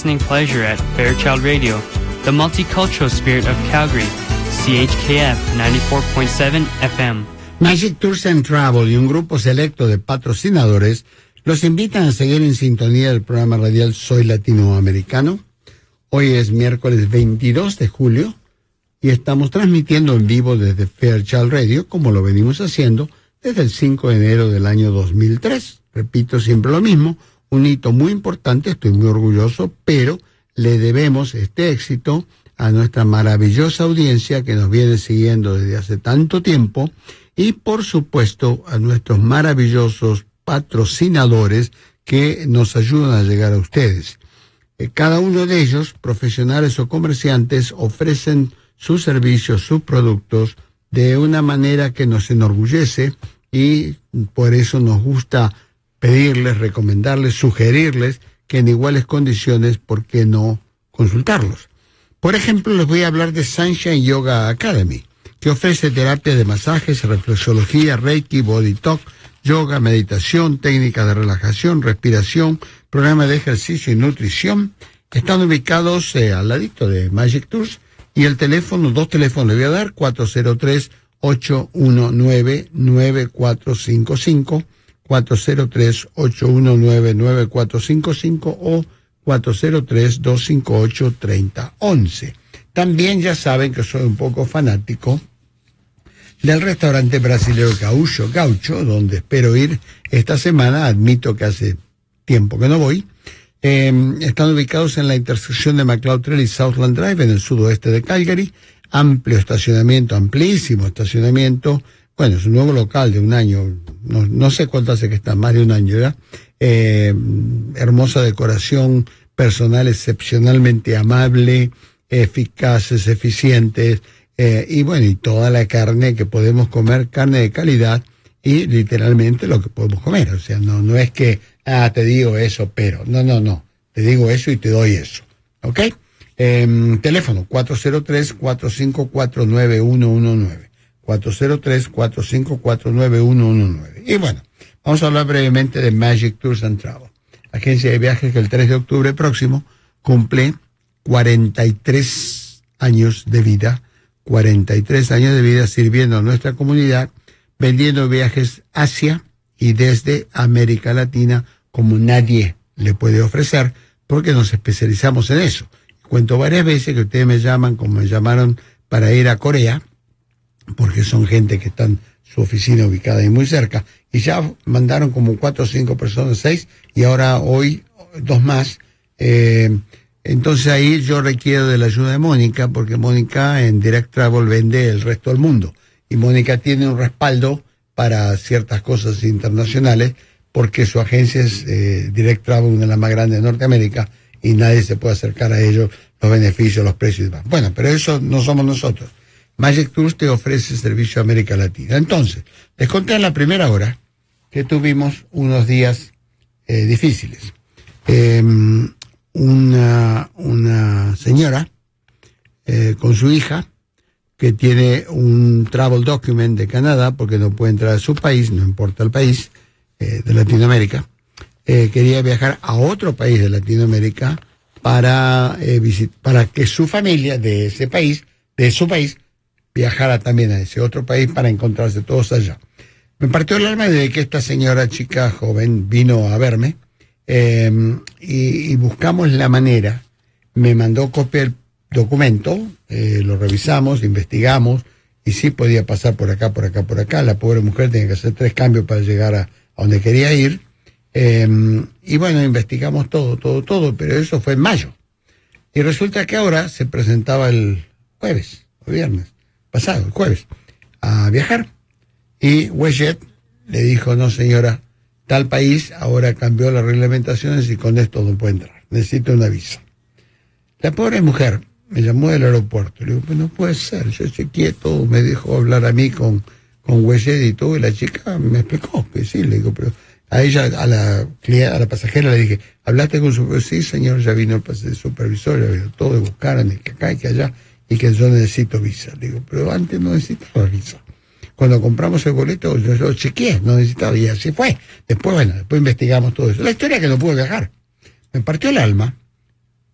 listening pleasure at Fairchild Radio, the multicultural spirit of Calgary, CHKF 94.7 FM. Magic Tours and Travel y un grupo selecto de patrocinadores los invitan a seguir en sintonía del programa radial Soy Latinoamericano. Hoy es miércoles 22 de julio y estamos transmitiendo en vivo desde Fairchild Radio, como lo venimos haciendo desde el 5 de enero del año 2003. Repito siempre lo mismo, un hito muy importante, estoy muy orgulloso, pero le debemos este éxito a nuestra maravillosa audiencia que nos viene siguiendo desde hace tanto tiempo y, por supuesto, a nuestros maravillosos patrocinadores que nos ayudan a llegar a ustedes. Cada uno de ellos, profesionales o comerciantes, ofrecen sus servicios, sus productos de una manera que nos enorgullece y por eso nos gusta pedirles, recomendarles, sugerirles que en iguales condiciones, ¿por qué no consultarlos? Por ejemplo, les voy a hablar de Sunshine Yoga Academy, que ofrece terapia de masajes, reflexología, reiki, body talk, yoga, meditación, técnicas de relajación, respiración, programa de ejercicio y nutrición. Están ubicados al ladito de Magic Tours y el teléfono, dos teléfonos le voy a dar, 403-819-9455, 403-819-9455 o 403-258-3011. También ya saben que soy un poco fanático del restaurante brasileño Gaucho, donde espero ir esta semana. Admito que hace tiempo que no voy. Están ubicados en la intersección de McLeod Trail y Southland Drive, en el sudoeste de Calgary. Amplio estacionamiento, amplísimo estacionamiento. Bueno, es un nuevo local de un año, no sé cuánto hace que está, más de un año ya. Hermosa decoración, personal excepcionalmente amable, eficaces, eficientes, y bueno, y toda la carne que podemos comer, carne de calidad y literalmente lo que podemos comer. O sea, no es que, te digo eso, pero, no, te digo eso y te doy eso, ¿ok? Teléfono 403-454-9119, 403-454-9119. Y bueno, vamos a hablar brevemente de Magic Tours and Travel, agencia de viajes que el 3 de octubre próximo cumple 43 años de vida, 43 años de vida sirviendo a nuestra comunidad, vendiendo viajes hacia y desde América Latina como nadie le puede ofrecer, porque nos especializamos en eso. Cuento varias veces que ustedes me llaman, como me llamaron para ir a Corea, porque son gente que están su oficina ubicada ahí muy cerca, y ya mandaron como 4 o 5 personas, 6, y ahora hoy 2 más. Entonces ahí yo requiero de la ayuda de Mónica, porque Mónica en Direct Travel vende el resto del mundo. Y Mónica tiene un respaldo para ciertas cosas internacionales, porque su agencia es Direct Travel, una de las más grandes de Norteamérica, y nadie se puede acercar a ellos, los beneficios, los precios y demás. Bueno, pero eso no somos nosotros. Magic Tours te ofrece servicio a América Latina. Entonces, les conté en la primera hora que tuvimos unos días difíciles. Una señora con su hija que tiene un travel document de Canadá porque no puede entrar a su país, no importa el país de Latinoamérica, quería viajar a otro país de Latinoamérica para que su familia de ese país, de su país, viajara también a ese otro país para encontrarse todos allá. Me partió el alma de que esta señora chica joven vino a verme y buscamos la manera. Me mandó copia del documento, lo revisamos, investigamos y sí podía pasar por acá. La pobre mujer tenía que hacer 3 cambios para llegar a donde quería ir. Y bueno, investigamos todo, pero eso fue en mayo. Y resulta que ahora se presentaba el jueves, o viernes pasado, el jueves, a viajar. Y WestJet le dijo, no señora, tal país ahora cambió las reglamentaciones y con esto no puede entrar, necesito una visa. La pobre mujer me llamó del aeropuerto, le digo, pues no puede ser, yo estoy quieto, me dejó hablar a mí con WestJet y todo, y la chica me explicó que sí, le digo, pero a ella, a la pasajera le dije, ¿hablaste con su...? Sí, señor, ya vino el supervisor, ya vino todo, buscaron, y que acá y que allá, y que yo necesito visa. Le digo, pero antes no necesitaba visa. Cuando compramos el boleto, yo lo chequeé, no necesitaba, y así fue. Después investigamos todo eso. La historia es que no pude viajar. Me partió el alma,